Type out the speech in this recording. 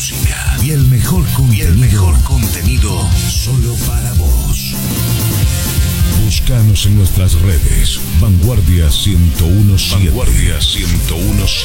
música y el mejor contenido solo para vos. Búscanos en nuestras redes. Vanguardia 1017. Vanguardia 1017.